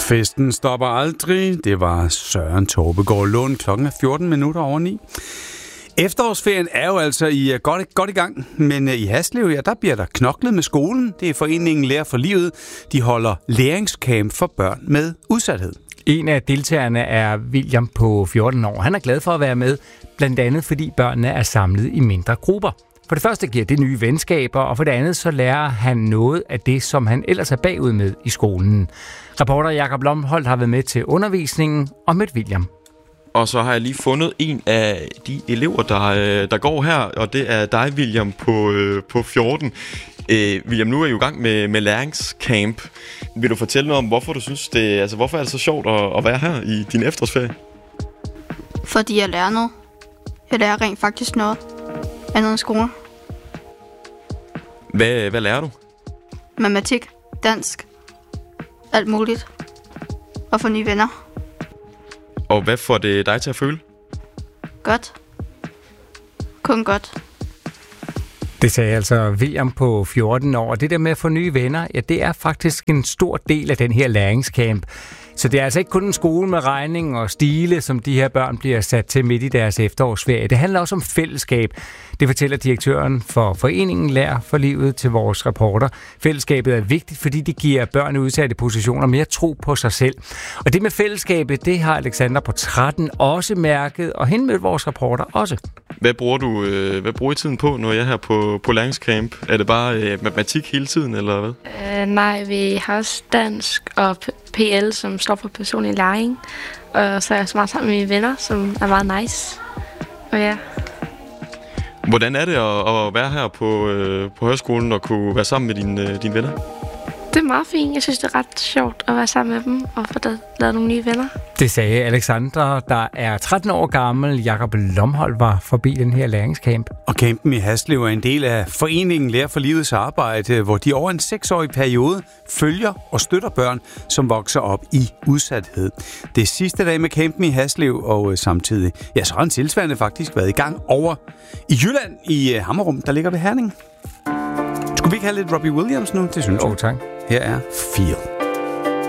Festen stopper aldrig. Det var Søren Torbegaard Lund. Klokken er 14:14. Efterårsferien er jo altså godt i gang, men i Haslev, der bliver der knoklet med skolen. Det er foreningen Lærer for Livet. De holder læringscamp for børn med udsathed. En af deltagerne er William på 14 år. Han er glad for at være med, blandt andet fordi børnene er samlet i mindre grupper. For det første giver det nye venskaber, og for det andet så lærer han noget af det, som han ellers er bagud med i skolen. Reporter Jakob Lomholdt har været med til undervisningen og mødt William. Og så har jeg lige fundet en af de elever, der går her, og det er dig, William, på 14. William, nu er I jo i gang med læringscamp. Vil du fortælle noget om, hvorfor du synes hvorfor er det så sjovt at være her i din efterårsferie? Fordi jeg lærer noget. Jeg lærer rent faktisk noget andet end skole. Hvad lærer du? Matematik, dansk, alt muligt. Og få nye venner. Og hvad får det dig til at føle? Godt. Kun godt. Det sagde altså William på 14 år. Og det der med at få nye venner, ja, det er faktisk en stor del af den her læringscamp. Så det er altså ikke kun en skole med regning og stile, som de her børn bliver sat til midt i deres efterårsferie. Det handler også om fællesskab. Det fortæller direktøren for foreningen Lærer for Livet til vores reporter. Fællesskabet er vigtigt, fordi det giver børn i udsatte positioner mere tro på sig selv. Og det med fællesskabet, det har Alexander på 13 også mærket, og hende mødte vores reporter også. Hvad bruger I tiden på, når jeg er her på læringscamp? Er det bare matematik hele tiden, eller hvad? Nej, vi har også dansk og PL, som står for personlig læring. Og så er jeg så meget sammen med mine venner, som er meget nice. Og ja. Hvordan er det at være her på højskolen og kunne være sammen med dine venner? Det er meget fint. Jeg synes, det er ret sjovt at være sammen med dem og få lavet nogle nye venner. Det sagde Alexander, der er 13 år gammel. Jakob Lomholdt var forbi den her læringscamp. Og campen i Haslev er en del af foreningen Lærer for Livets arbejde, hvor de over en 6-årig periode følger og støtter børn, som vokser op i udsathed. Det er sidste dag med campen i Haslev, og samtidig, ja, så har en tilsvarende faktisk været i gang over i Jylland i Hammerum, der ligger ved Herning. Skulle vi ikke have lidt Robbie Williams nu? Det synes jeg. Tak. Her er Feel.